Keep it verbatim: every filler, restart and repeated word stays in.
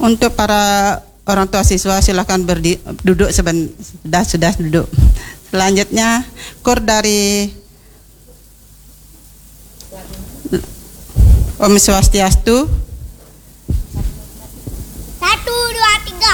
Untuk para orang tua siswa silakan berdi, duduk seben, sudah sudah duduk. Selanjutnya kor dari Om Swastiastu.